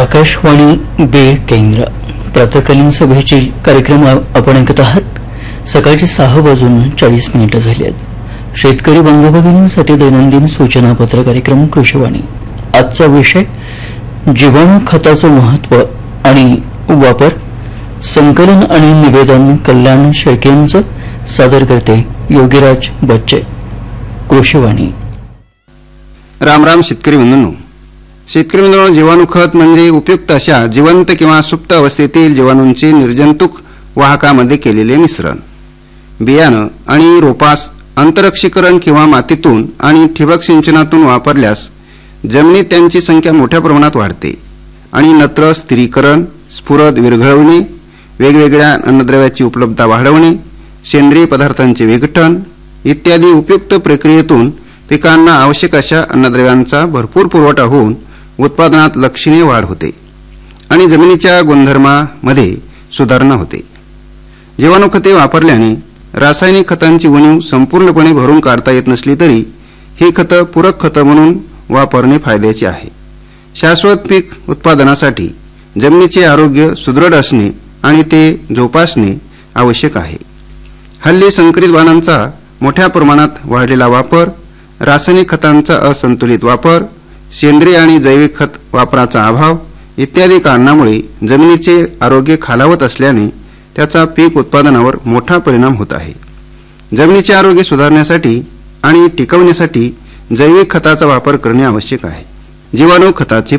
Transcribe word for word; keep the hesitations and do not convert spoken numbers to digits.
आकाशवाणी बीड केंद्र प्रातःकालीन सभेचे कार्यक्रम आपण ऐकत आहात। सकाळचे सहा वाजून चाळीस मिनिटं झाली आहेत। शेतकरी बंधू-भगिनींसाठी दैनंदिन सूचनापत्र कार्यक्रम कृषीवाणी। आजचा विषय जीवाणू खताचं महत्त्व आणि वापर, संकलन आणि निवेदन कल्याण शेळकेंचं, सादर करते योगीराज बच्चे। कृषीवाणी। राम राम शेतकरी बंधूंनो। शेतकरी बंधूंनो, जीवाणू खत म्हणजे उपयुक्त अशा जिवंत किंवा सुप्त अवस्थेतील जीवाणूंचे निर्जंतुक वाहकामध्ये केलेले मिश्रण। बियाणं आणि रोपास अंतरक्षीकरण किंवा मातीतून आणि ठिबक सिंचनातून वापरल्यास जमिनीत त्यांची संख्या मोठ्या प्रमाणात वाढते आणि नत्र स्थिरीकरण, स्फुरद विरघळवणे, वेगवेगळ्या अन्नद्रव्याची उपलब्धता वाढवणे, सेंद्रिय पदार्थांचे विघटन इत्यादी उपयुक्त प्रक्रियेतून पिकांना आवश्यक अशा अन्नद्रव्यांचा भरपूर पुरवठा होऊन उत्पादनात लक्षणीय वाढ होते आणि जमिनीच्या गुणधर्मामध्ये सुधारणा होते। जीवाणू खते वापरल्याने रासायनिक खतांची उणीव संपूर्णपणे भरून काढता येत नसली तरी ही खतं पूरक खतं म्हणून वापरणे फायद्याचे आहे। शाश्वत पीक उत्पादनासाठी जमिनीचे आरोग्य सुदृढ असणे आणि ते जोपासणे आवश्यक आहे। हल्ली संकरित वाणांचा मोठ्या प्रमाणात वाढलेला वापर, रासायनिक खतांचा असंतुलित वापर, सेंद्रिय आणि जैविक खत वापराचा अभाव इत्यादी कारणामुळे जमिनीचे आरोग्य खालावत असल्याने त्याचा पीक उत्पादनावर मोठा परिणाम होत आहे। जमिनीचे आरोग्य सुधारण्यासाठी आणि टिकवण्यासाठी जैविक खताचा वापर करणे आवश्यक आहे। जीवाणू खताचे